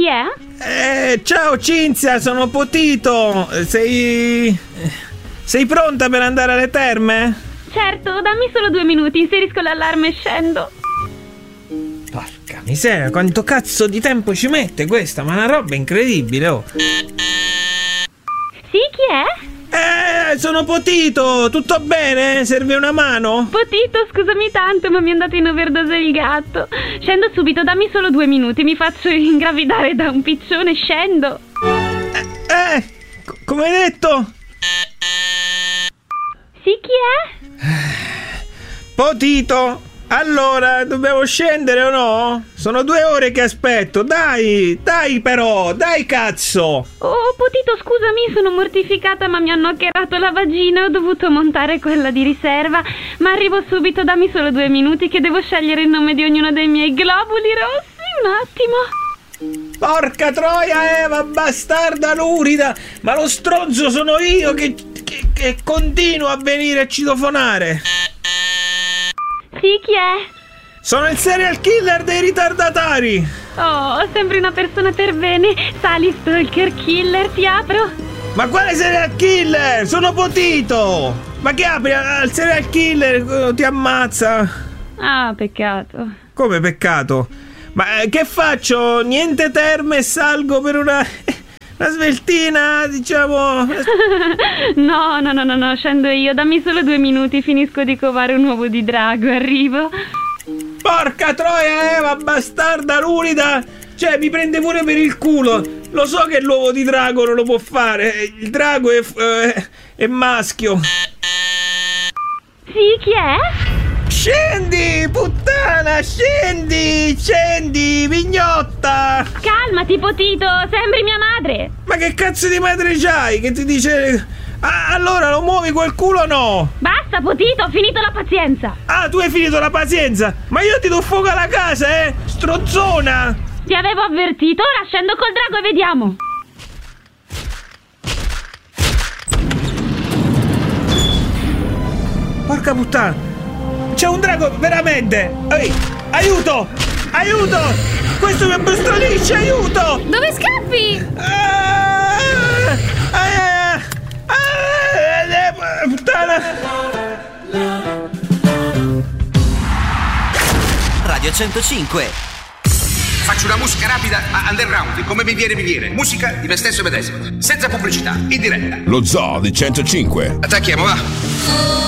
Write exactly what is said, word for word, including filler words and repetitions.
è? Eh, ciao Cinzia, sono Potito. Sei... sei pronta per andare alle terme? Certo, dammi solo due minuti, inserisco l'allarme e scendo. Porca miseria, quanto cazzo di tempo ci mette questa? Ma è una roba incredibile, oh. Sì, chi è? Eh, sono Potito, tutto bene? Serve una mano? Potito, scusami tanto, ma mi è andato in overdose il gatto. Scendo subito, dammi solo due minuti, mi faccio ingravidare da un piccione, scendo. Eh, eh c- come hai detto? Sì, chi è? Potito, allora, dobbiamo scendere o no? Sono due ore che aspetto, dai, dai però, dai cazzo! Oh, Potito, scusami, sono mortificata, ma mi hanno hackerato la vagina, ho dovuto montare quella di riserva, ma arrivo subito, dammi solo due minuti che devo scegliere il nome di ognuno dei miei globuli rossi, un attimo. Porca troia, Eva, bastarda lurida, ma lo stronzo sono io che, che, che continuo a venire a citofonare. Sì, chi è? Sono il serial killer dei ritardatari. Oh, sembri una persona per bene. Sali, stalker killer, ti apro? Ma quale serial killer? Sono Potito. Ma che apri al serial killer? Ti ammazza. Ah, peccato. Come peccato? Ma eh, che faccio? Niente terme e salgo per una... una sveltina, diciamo... No, no, no, no, no, scendo io. Dammi solo due minuti, finisco di covare un uovo di drago, arrivo. Porca troia, Eva, bastarda lurida! Cioè, mi prende pure per il culo. Lo so che l'uovo di drago non lo può fare. Il drago è, eh, è maschio. Sì, chi è? Scendi, puttana, scendi, scendi, mignotta! Calmati, Potito, sembri mia madre. Ma che cazzo di madre c'hai? Che ti dice... Ah, allora lo muovi quel culo o no? Basta, Potito, ho finito la pazienza. Ah, tu hai finito la pazienza? Ma io ti do fuoco alla casa, eh? Strozzona! Ti avevo avvertito, ora scendo col drago e vediamo. Porca puttana! C'è un drago, veramente! Ehi, aiuto! Aiuto! Questo mi abbrustollisce, aiuto! Dove scappi? Ah, ah, ah, ah, puttana! Radio centocinque. Faccio una musica rapida ma underground, come mi viene mi viene. Musica di me stesso e medesimo, senza pubblicità, in diretta. Lo Zoo di centocinque. Attacchiamo, va!